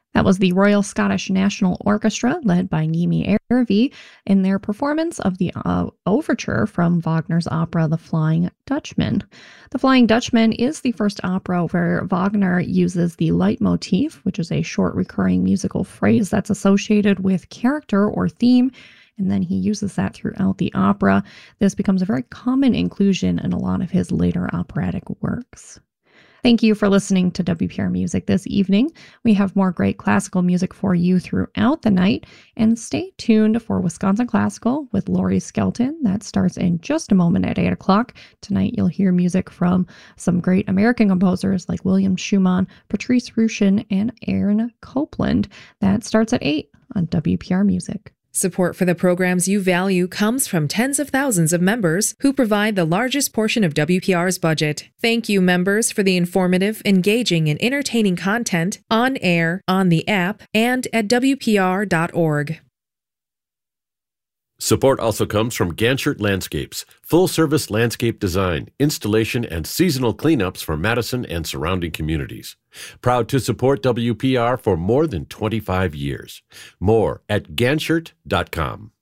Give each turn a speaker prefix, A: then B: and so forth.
A: That was the Royal Scottish National Orchestra, led by Nimi Ervi, in their performance of the overture from Wagner's opera The Flying Dutchman. The Flying Dutchman is the first opera where Wagner uses the leitmotif, which is a short recurring musical phrase that's associated with character or theme, and then he uses that throughout the opera. This becomes a very common inclusion in a lot of his later operatic works. Thank you for listening to WPR Music this evening. We have more great classical music for you throughout the night, and stay tuned for Wisconsin Classical with Lori Skelton. That starts in just a moment at 8 o'clock. Tonight you'll hear music from some great American composers like William Schumann, Patrice Rushen, and Aaron Copland. That starts at 8 on WPR Music.
B: Support for the programs you value comes from tens of thousands of members who provide the largest portion of WPR's budget. Thank you, members, for the informative, engaging, and entertaining content on air, on the app, and at WPR.org.
C: Support also comes from Ganchert Landscapes, full-service landscape design, installation, and seasonal cleanups for Madison and surrounding communities. Proud to support WPR for more than 25 years. More at Ganchert.com.